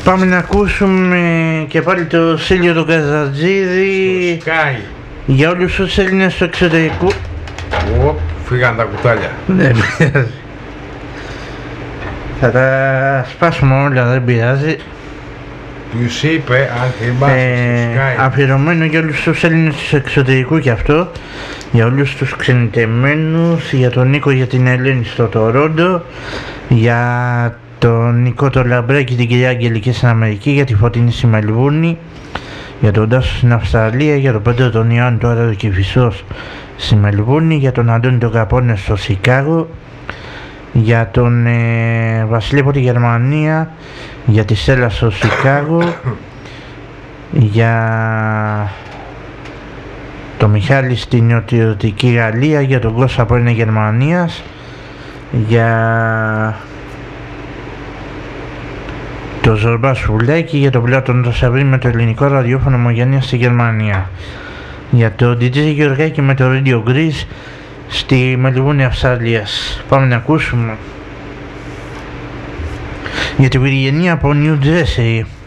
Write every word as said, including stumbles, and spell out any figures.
Πάμε να ακούσουμε και πάλι το Σίλιο τον Καζατζίδη για όλους τους Έλληνες του εξωτερικού. Οπ, φύγαν τα κουτάλια. Δεν πειράζει. Θα τα σπάσουμε όλα, δεν πειράζει. Τους είπε, αν θυμάσαι, ε, αφιερωμένο για όλους τους Έλληνες του εξωτερικού και αυτό, για όλους τους ξενιτεμένους, για τον Νίκο, για την Ελένη στο Τορόντο, για τον Νικό το Λαμπράκη, την κυρία Αγγελική στην Αμερική, για τη Φωτεινή στη Μελβούρνη, για τον Τάσο στην Αυστραλία, για τον Πέντρο τον Ιωάννη το Άραδο Κηφισός στη Μελβούρνη, για τον Αντώνη τον Καπώνε στο Σικάγο, για τον ε, Βασίλη από τη Γερμανία, για τη Στέλλα στο Σικάγο, για τον Μιχάλη στην νοτιοδυτική Γαλλία, για τον Κώστα από είναι Γερμανίας, για το Ζορμπά Σουλάκη, για τον Πλάτων το Σαβρί με το ελληνικό ραδιόφωνο Ομογένεια στη Γερμανία, για το ντι τζέι Γεωργάκη με το Radio Greece στη Μελβούρνη Αυστραλίας. Πάμε να ακούσουμε για τη Βυργενία από New Jersey.